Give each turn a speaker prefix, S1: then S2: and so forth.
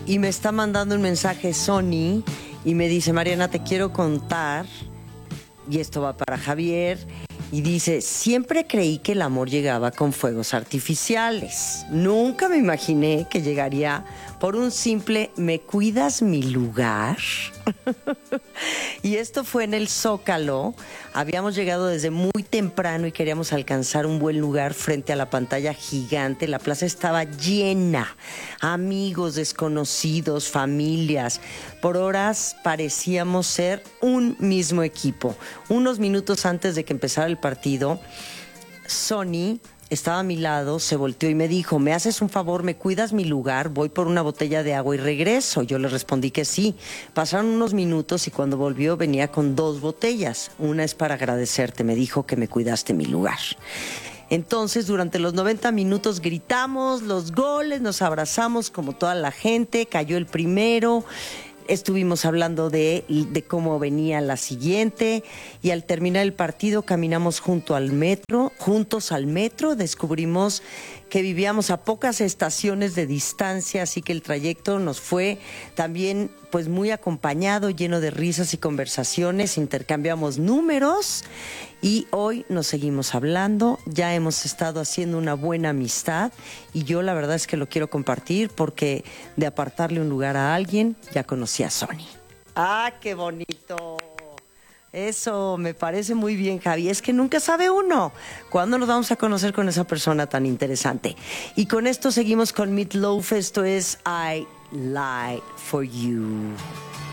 S1: y me está mandando un mensaje Sony y me dice, Mariana, te quiero contar, y esto va para Javier, y dice, siempre creí que el amor llegaba con fuegos artificiales. Nunca me imaginé que llegaría por un simple ¿me cuidas mi lugar? Y esto fue en el Zócalo. Habíamos llegado desde muy temprano y queríamos alcanzar un buen lugar frente a la pantalla gigante. La plaza estaba llena. Amigos, desconocidos, familias. Por horas parecíamos ser un mismo equipo. Unos minutos antes de que empezara el partido, Sony estaba a mi lado, se volteó y me dijo, ¿me haces un favor, me cuidas mi lugar? Voy por una botella de agua y regreso. Yo le respondí que sí. Pasaron unos minutos y cuando volvió venía con 2 botellas. Una es para agradecerte, me dijo que me cuidaste mi lugar. Entonces, durante los 90 minutos gritamos los goles, nos abrazamos como toda la gente, cayó el primero. Estuvimos hablando de cómo venía la siguiente y al terminar el partido caminamos juntos al metro, descubrimos que vivíamos a pocas estaciones de distancia, así que el trayecto nos fue también pues muy acompañado, lleno de risas y conversaciones, intercambiamos números y hoy nos seguimos hablando, ya hemos estado haciendo una buena amistad y yo la verdad es que lo quiero compartir porque de apartarle un lugar a alguien, ya conocí a Sony. ¡Ah, qué bonito! Eso, me parece muy bien, Javi. Es que nunca sabe uno cuándo nos vamos a conocer con esa persona tan interesante. Y con esto seguimos con Meat Loaf. Esto es I Lie For You.